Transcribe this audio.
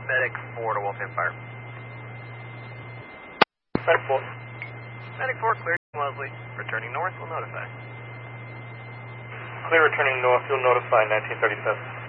Medic 4 to Wolf Empire. Medic 4. Medic 4, clear Wellesley. Returning north, will notify. Clear returning north, you'll notify 1937.